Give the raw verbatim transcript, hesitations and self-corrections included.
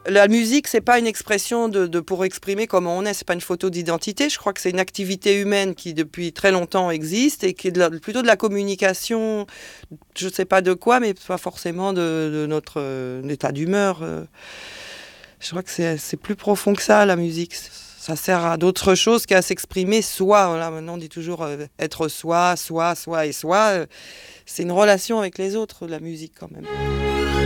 La musique, c'est pas une expression de, de pour exprimer comment on est. C'est pas une photo d'identité. Je crois que c'est une activité humaine qui depuis très longtemps existe et qui est de la- plutôt de la communication. Je sais pas de quoi, mais pas forcément de, de notre euh, état d'humeur. euh. Je crois que c'est c'est plus profond que ça, la musique. Ça sert à d'autres choses qu'à s'exprimer soi. Voilà, maintenant, on dit toujours euh, être soi, soi, soi et soi. Euh, C'est une relation avec les autres, la musique, quand même.